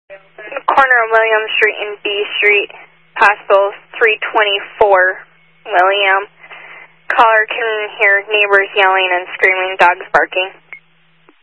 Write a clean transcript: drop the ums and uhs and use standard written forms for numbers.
Corner of William Street and B Street, possible 324 William. Caller can hear neighbors yelling and screaming, dogs barking.